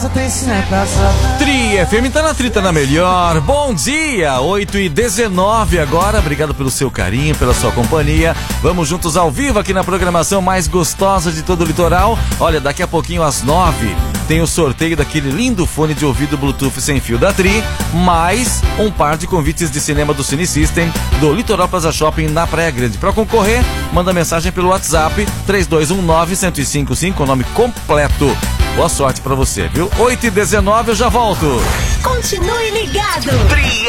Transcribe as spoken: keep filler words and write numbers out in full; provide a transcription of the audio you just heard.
Tri F M tá na Tri, tá na melhor. Bom dia, oito e dezenove agora. Obrigado pelo seu carinho, pela sua companhia. Vamos juntos ao vivo aqui na programação mais gostosa de todo o litoral. Olha, daqui a pouquinho às nove tem o sorteio daquele lindo fone de ouvido Bluetooth sem fio da Tri, mais um par de convites de cinema do Cine System do Litoral Plaza Shopping na Praia Grande. Para concorrer, manda mensagem pelo WhatsApp três dois um nove, um zero cinco cinco, o nome completo. Boa sorte pra você, viu? oito e dezenove, eu já volto. Continue ligado. Tri